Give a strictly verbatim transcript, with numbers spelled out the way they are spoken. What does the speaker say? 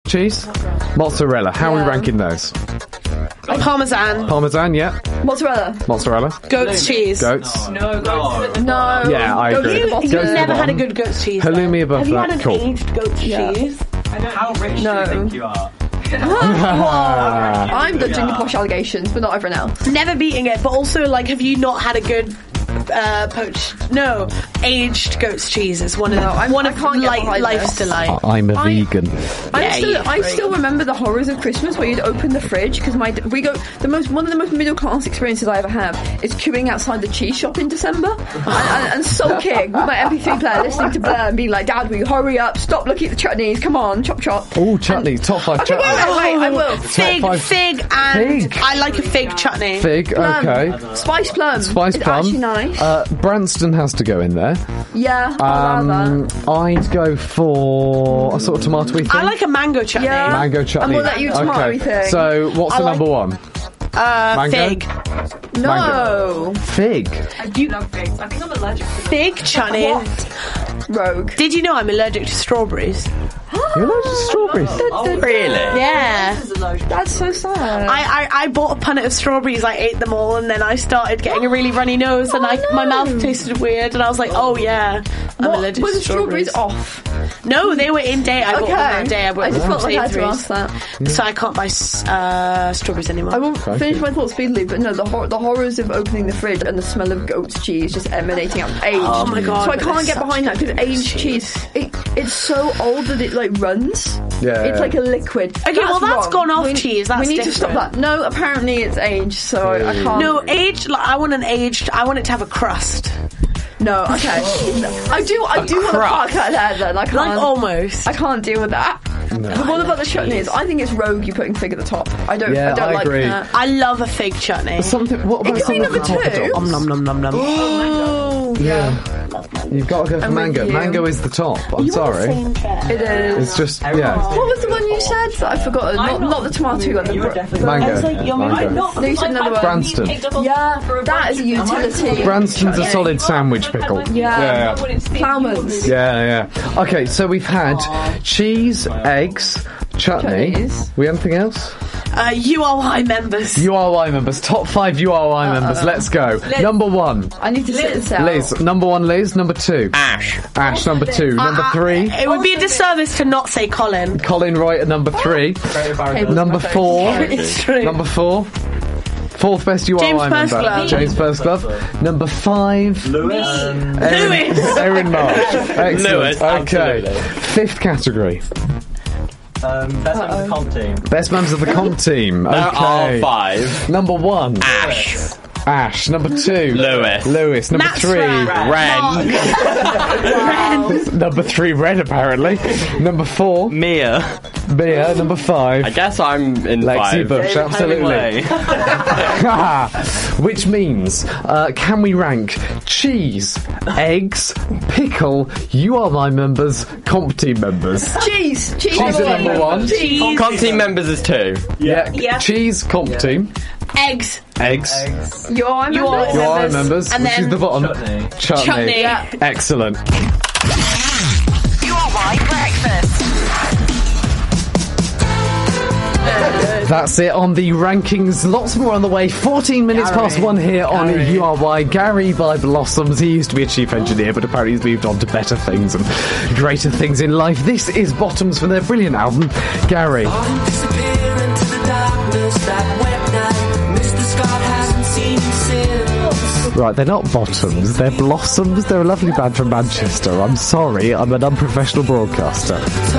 cheese? Mozzarella. How Yeah. are we ranking those? Parmesan. Parmesan, yeah. Mozzarella. Mozzarella. Goat's cheese. Goats. No, goats. No. Yeah, I Goat's agree. at the bottom. Goat's You've at the never had a bottom. good goat's cheese. Halloumi then? above Have you that. had an Cool. aged goat's Yeah. cheese? How rich No. do you think you are? I'm good doing the posh allegations, but not everyone else. Never beating it, but also, like, have you not had a good uh, poached, no, aged goat's cheese? Is one of No, I'm- one I of can't get like behind life's this. delight. I'm a I- vegan. I Yeah, still, you I freak. still remember the horrors of Christmas where you'd open the fridge because my we go the most one of the most middle class experiences I ever have is queuing outside the cheese shop in December and, and, and sulking with my M P three player, listening to Blur and being like, "Dad, will you hurry up? Stop looking at the chutneys. Come on, chop chop." Oh, chutney. Top five Okay, wait, chutney. wait, wait, I will. Fig, five- fig, and Fig. I like a fig chutney. Fig, Plum. okay. Spice plum. Spice it's plum. actually nice. Uh, Branston has to go in there. yeah, I'll allow Um, that. I'd go for a sort of tomatoey thing. I like a mango chutney. Yeah. Mango chutney. And we'll let you tomatoey okay. thing. So, what's I the like- number one? Uh, Mango? fig. No, Fig. I do love figs. I think I'm allergic to figs. Fig chutney. rogue. Did you know I'm allergic to strawberries? You're allergic to strawberries. Really? Yeah. That's so sad. I, I, I bought a punnet of strawberries, I ate them all, and then I started getting a really runny nose, and I my mouth tasted weird, and I was like, oh yeah, I'm What, allergic were to the strawberries strawberries. off? No, they were in date. I bought them that day. I, bought I just them felt from like I had to Sainsbury's. ask that. So I can't buy s- uh, strawberries anymore. I won't Okay. finish my thoughts speedily, but no, the hor- the horrors of opening the fridge and the smell of goat's cheese just emanating out aged. Oh my God, So I but can't it's get such behind that because good aged cheese. cheese, it, it's so old that it like runs. Yeah, It's yeah. like a liquid. Okay, well, that's wrong. gone off we, cheese, that's we need to stop different. that. No, apparently it's aged, so I can't. No, aged. Like, I want an aged. I want it to have a crust, no, okay. I do. I do want to park out there. Then I can't. like almost. I can't deal with that. But what about the chutneys? I think it's rogue. You putting fig at the top. I don't. Yeah, I don't I like agree. that. I love a fig chutney. Something. What about It could be something number for two. Om nom nom nom nom. Oh, Yeah. You've got to go for I'm with mango. you. Mango is the top. I'm sorry. it is. It's just yeah. What was the one you said? That I forgot. Not, not the tomato one. The You were br- definitely Mango. I'm not. No, you said another one. Branston. Yeah, that is a utility. Branston's a solid sandwich pickle. Yeah. Yeah, Plowman's. yeah, yeah. Okay, so we've had cheese, eggs, chutney. Chutneys. We anything else? Uh, U R Y members. U R Y members. Top five U R Y members. Let's go. Number one, I need to sit this out. Liz. Number one, Liz. Number two, Ash. Ash. Number two. Number Uh, three, It would be a disservice to not say Colin. Colin Wright at number three. Number four. It's true. Number four. Fourth best U R Y James member. Purseglove. James Purseglove. Number five. Lewis. Erin, Lewis. Erin Marsh. Excellent. Lewis, Okay. absolutely. Fifth category. Um, best member of the comp team. Best members of the comp team. There Okay. are five. Number one. Ash. Ash. Number two. Lewis. Lewis. Number Matt's three. right. Ren. Number three. Red, apparently. Number four. Mia. Mia. Number five. I guess I'm in Lexi five. Bush, absolutely. Which means, uh, can we rank cheese, eggs, pickle, U R Y members, comp team members? Cheese. Cheese. Cheese at number one. Cheese. Comp team members is two. Yeah. Yeah. Cheese, comp team. Eggs. Eggs. You are. You are. U R Y members, And which then is the bottom. Chutney. Chutney. Chutney. Yeah. Excellent. U R Y breakfast. That's it on the rankings. Lots more on the way. fourteen minutes Gary. past one here on Gary. U R Y. Gary by Blossoms. He used to be a chief engineer, but apparently he's moved on to better things and greater things in life. This is Bottoms from their brilliant album, Gary. Right, they're not Bottoms, they're Blossoms. They're a lovely band from Manchester. I'm sorry, I'm an unprofessional broadcaster.